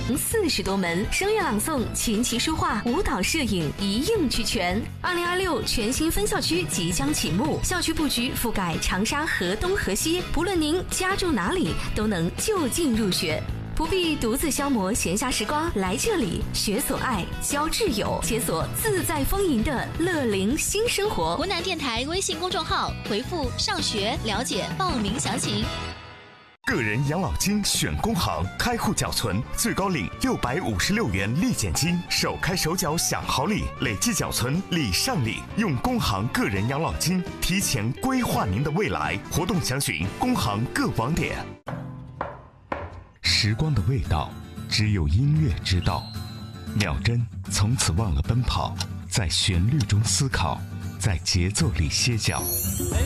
40多门，声乐朗诵、琴棋书画、舞蹈摄影一应俱全。2026全新分校区即将启幕，校区布局覆盖长沙河东河西，不论您家住哪里，都能就近入学。不必独自消磨闲暇时光，来这里学所爱，交挚友，解锁自在丰盈的乐龄新生活。 湖南电台微信公众号回复“上学”了解报名详情。 个人养老金选工行，开户缴存最高领656元立减金，首开首缴享好礼，累计缴存礼上礼。用工行个人养老金提前规划您的未来，活动详询工行各网点。时光的味道，只有音乐知道。秒针从此忘了奔跑，在旋律中思考，在节奏里歇脚。